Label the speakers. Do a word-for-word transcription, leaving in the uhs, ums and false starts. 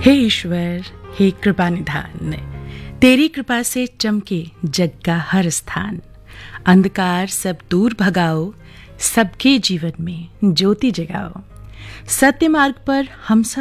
Speaker 1: हे ईश्वर, हे कृपा निधान, तेरी कृपा से चमके जग का हर स्थान। अंधकार सब दूर भगाओ, सबके जीवन में ज्योति जगाओ। सत्य मार्ग पर हम सब